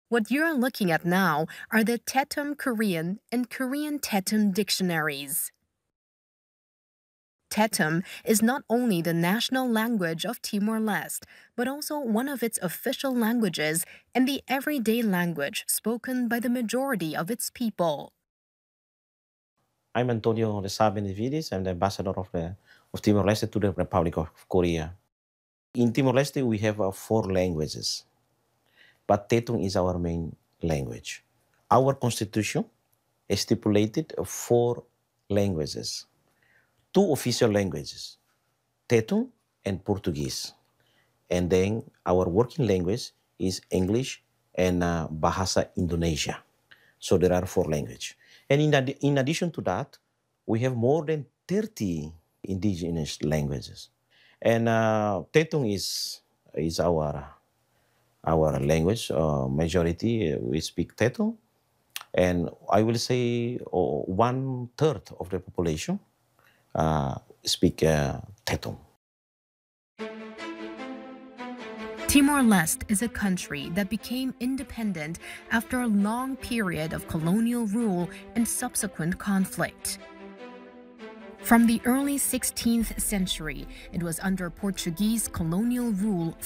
What you're looking at now are the Tetum Korean and Korean Tetum dictionaries. Tetum is not only the national language of Timor-Leste, but also one of its official languages and the everyday language spoken by the majority of its people. I'm Antonio Reza Benevides. I'm the ambassador of Timor-Leste to the Republic of Korea. In Timor-Leste, we have four languages, but Tetum is our main language. Our constitution stipulated four languages, two official languages, Tetum and Portuguese. And then our working language is English and Bahasa Indonesia. So there are four languages. And in addition to that, we have more than 30 indigenous languages. And Tetum is our language. Majority we speak Tetum, and I will say 1/3 of the population speak Tetum. Timor-Leste is a country that became independent after a long period of colonial rule and subsequent conflict. From the early 16th century, it was under Portuguese colonial rule